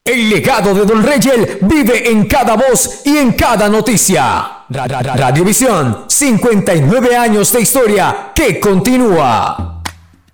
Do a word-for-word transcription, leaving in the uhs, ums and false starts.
El legado de Don Reyel vive en cada voz y en cada noticia. Ra- ra- ra- Radiovisión, cincuenta y nueve años de historia que continúa.